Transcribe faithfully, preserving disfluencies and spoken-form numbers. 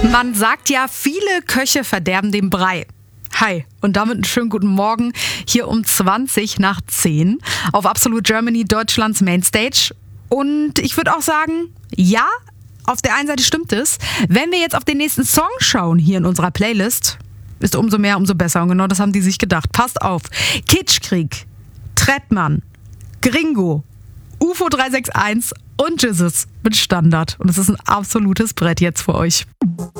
Man sagt ja, viele Köche verderben den Brei. Hi und damit einen schönen guten Morgen hier um zwanzig nach zehn auf Absolute Germany, Deutschlands Mainstage. Und ich würde auch sagen, ja, auf der einen Seite stimmt es. Wenn wir jetzt auf den nächsten Song schauen hier in unserer Playlist, ist umso mehr, umso besser. Und genau das haben die sich gedacht. Passt auf. Kitschkrieg, Trettmann, Gringo, U F O drei sechs eins und Jesus mit Standard. Und es ist ein absolutes Brett jetzt für euch.